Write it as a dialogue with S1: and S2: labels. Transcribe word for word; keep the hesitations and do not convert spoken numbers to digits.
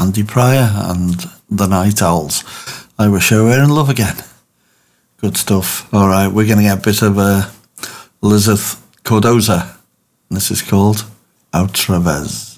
S1: Andy Pryor and the Night Owls. I wish I were in love again. Good stuff. All right, we're going to get a bit of uh, Elizabeth Cordoza. This is called Outraves.